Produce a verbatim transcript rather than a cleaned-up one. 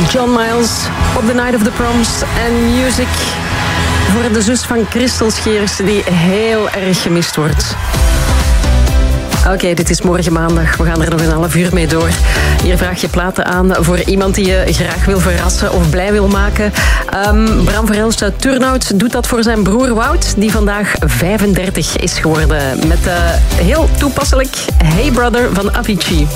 John Miles op The Night of the Proms en Music voor de zus van Christel Scheers die heel erg gemist wordt. Oké, okay, dit is morgen maandag. We gaan er nog een half uur mee door. Hier vraag je platen aan voor iemand die je graag wil verrassen of blij wil maken. Um, Bram Verhelst uit Turnhout doet dat voor zijn broer Wout, die vandaag vijfendertig is geworden. Met uh, heel toepasselijk Hey Brother van Avicii.